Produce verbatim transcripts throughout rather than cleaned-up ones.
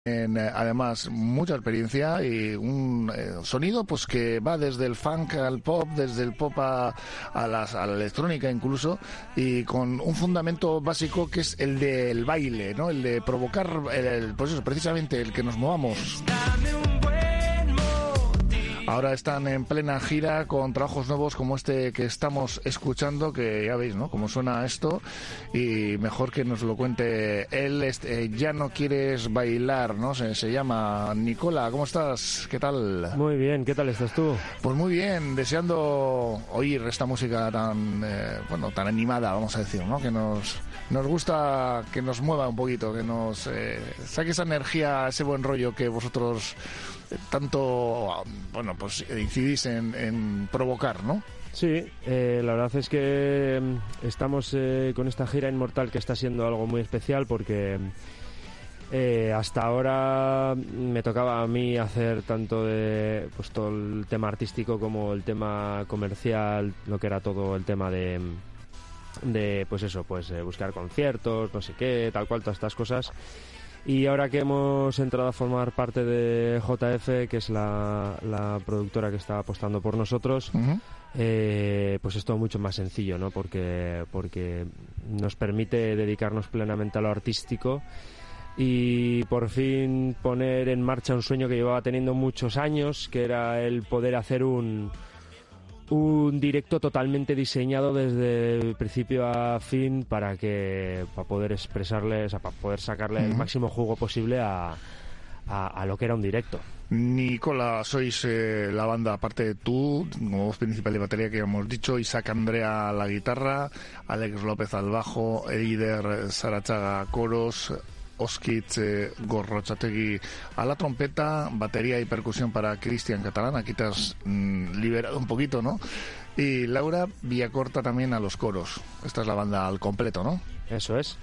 En, además, mucha experiencia y un eh, sonido pues que va desde el funk al pop, desde el pop a, a, las, a la electrónica incluso, y con un fundamento básico que es el del baile, ¿no? El de provocar, el, el, pues eso, precisamente el que nos movamos. Ahora están en plena gira con trabajos nuevos como este que estamos escuchando, que ya veis, ¿no?, cómo suena esto, y mejor que nos lo cuente él. Este, Ya no quieres bailar, ¿no? Se, se llama Nicola. ¿Cómo estás? ¿Qué tal? Muy bien, ¿qué tal estás tú? Pues muy bien, deseando oír esta música tan, eh, bueno, tan animada, vamos a decir, ¿no? Que nos, nos gusta, que nos mueva un poquito, que nos eh, saque esa energía, ese buen rollo que vosotros tanto, bueno, pues incidís en, en provocar, ¿no? Sí, eh, la verdad es que estamos eh, con esta gira Inmortal, que está siendo algo muy especial porque eh, hasta ahora me tocaba a mí hacer tanto de pues todo el tema artístico como el tema comercial, lo que era todo el tema de de pues eso, pues eh, buscar conciertos, no sé qué, tal cual, todas estas cosas. Y ahora que hemos entrado a formar parte de J F, que es la, la productora que está apostando por nosotros, uh-huh. eh, pues es todo mucho más sencillo, ¿no? Porque, porque nos permite dedicarnos plenamente a lo artístico y por fin poner en marcha un sueño que llevaba teniendo muchos años, que era el poder hacer un... un directo totalmente diseñado desde el principio a fin para que para poder expresarle, o sea, para poder sacarle uh-huh. el máximo jugo posible a, a, a lo que era un directo. Nicola, sois eh, la banda, aparte de tú, como voz principal de batería que ya hemos dicho, Isaac Andrea a la guitarra, Alex López al bajo, Eider Sarachaga a coros, Oskitz eh, Gorrotxategi a la trompeta, batería y percusión para Cristian Catalán. Aquí te has mm, liberado un poquito, ¿no? Y Laura Villacorta también a los coros. Esta es la banda al completo, ¿no? Eso es.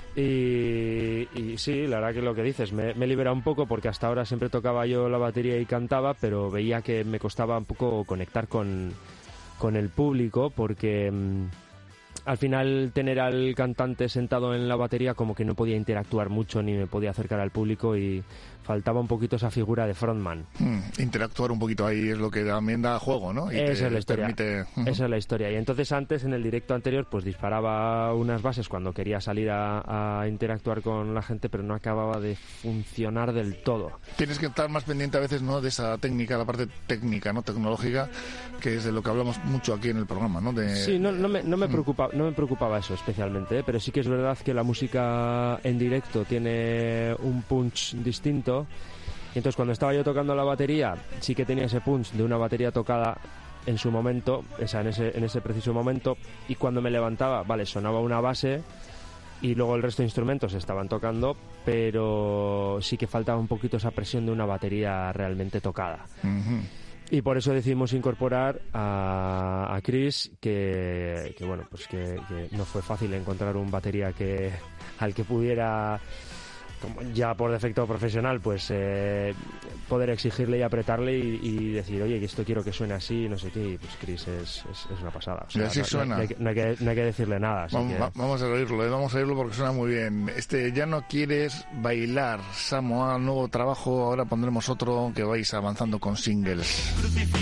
Y, y sí, la verdad que lo que dices, me, me he liberado un poco porque hasta ahora siempre tocaba yo la batería y cantaba, pero veía que me costaba un poco conectar con, con el público porque... Mmm, al final tener al cantante sentado en la batería como que no podía interactuar mucho ni me podía acercar al público y faltaba un poquito esa figura de frontman. Hmm, interactuar un poquito ahí es lo que también da juego, ¿no? Y esa te es la historia. Permite... Esa es la historia. Y entonces antes, en el directo anterior, pues disparaba unas bases cuando quería salir a, a interactuar con la gente, pero no acababa de funcionar del todo. Tienes que estar más pendiente a veces, ¿no?, de esa técnica, la parte técnica, ¿no?, tecnológica, que es de lo que hablamos mucho aquí en el programa, ¿no? De... Sí, no, no me, no me preocupa, no me preocupaba eso especialmente, ¿eh? Pero sí que es verdad que la música en directo tiene un punch distinto. Y entonces cuando estaba yo tocando la batería sí que tenía ese punch de una batería tocada en su momento, esa en ese en ese preciso momento, y cuando me levantaba, vale, sonaba una base y luego el resto de instrumentos estaban tocando, pero sí que faltaba un poquito esa presión de una batería realmente tocada. Uh-huh. Y por eso decidimos incorporar a, a Chris, que, que bueno, pues que, que no fue fácil encontrar un batería que al que pudiera, como ya por defecto profesional, pues eh, poder exigirle y apretarle y, y decir, oye, que esto quiero que suene así, no sé qué, y pues Chris es, es, es una pasada. O sea, y así no, suena. No, no, hay que, no, hay que, no hay que decirle nada. Así vamos, que... va, vamos a oírlo, ¿eh? vamos a oírlo porque suena muy bien. Este, Ya no quieres bailar, Samoa, nuevo trabajo, ahora pondremos otro que vais avanzando con singles.